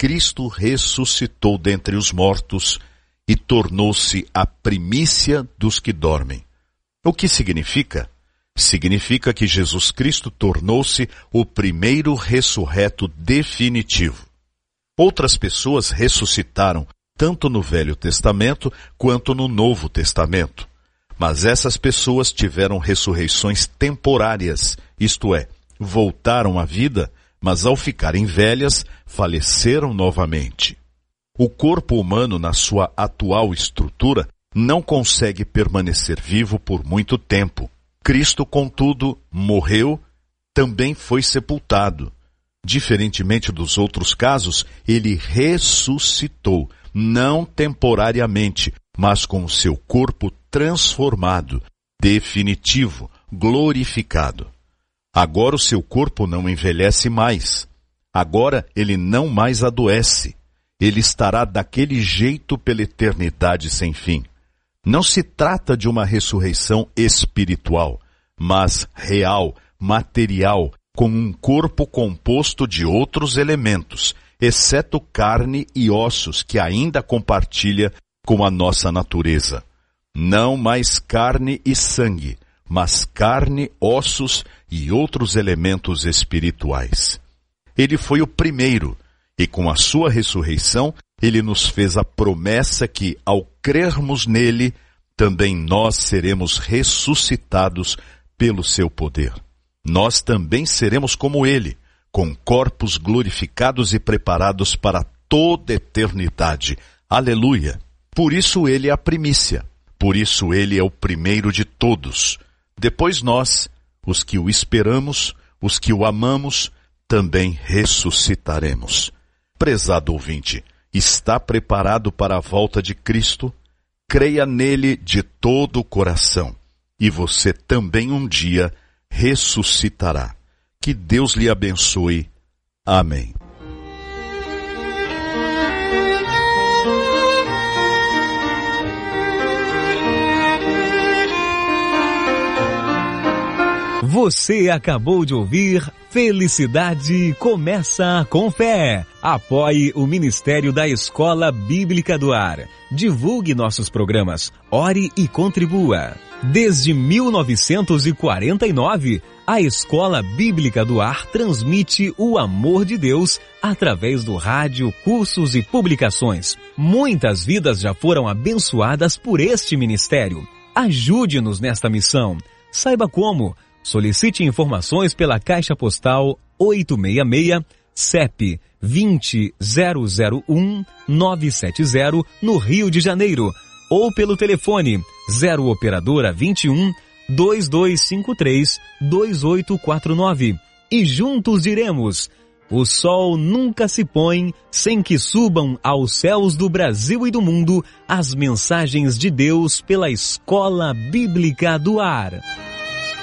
Cristo ressuscitou dentre os mortos e tornou-se a primícia dos que dormem. O que significa? Significa que Jesus Cristo tornou-se o primeiro ressurreto definitivo. Outras pessoas ressuscitaram tanto no Velho Testamento quanto no Novo Testamento. Mas essas pessoas tiveram ressurreições temporárias, isto é, voltaram à vida, mas ao ficarem velhas, faleceram novamente. O corpo humano, na sua atual estrutura, não consegue permanecer vivo por muito tempo. Cristo, contudo, morreu, também foi sepultado. Diferentemente dos outros casos, ele ressuscitou, não temporariamente, mas com o seu corpo transformado, definitivo, glorificado. Agora o seu corpo não envelhece mais. Agora ele não mais adoece. Ele estará daquele jeito pela eternidade sem fim. Não se trata de uma ressurreição espiritual, mas real, material, com um corpo composto de outros elementos, exceto carne e ossos que ainda compartilha com a nossa natureza. Não mais carne e sangue, mas carne, ossos e outros elementos espirituais. Ele foi o primeiro, e com a sua ressurreição, ele nos fez a promessa que, ao crermos nele, também nós seremos ressuscitados pelo seu poder. Nós também seremos como ele, com corpos glorificados e preparados para toda a eternidade. Aleluia! Por isso ele é a primícia. Por isso ele é o primeiro de todos. Depois nós, os que o esperamos, os que o amamos, também ressuscitaremos. Prezado ouvinte, está preparado para a volta de Cristo? Creia nele de todo o coração, e você também um dia ressuscitará. Que Deus lhe abençoe. Amém. Você acabou de ouvir Felicidade Começa com Fé. Apoie o Ministério da Escola Bíblica do Ar. Divulgue nossos programas. Ore e contribua. Desde 1949, a Escola Bíblica do Ar transmite o amor de Deus através do rádio, cursos e publicações. Muitas vidas já foram abençoadas por este ministério. Ajude-nos nesta missão. Saiba como. Solicite informações pela Caixa Postal 866, CEP 20001-970, no Rio de Janeiro, ou pelo telefone 0 operadora 21 2253 2849. E juntos diremos: o sol nunca se põe sem que subam aos céus do Brasil e do mundo as mensagens de Deus pela Escola Bíblica do Ar.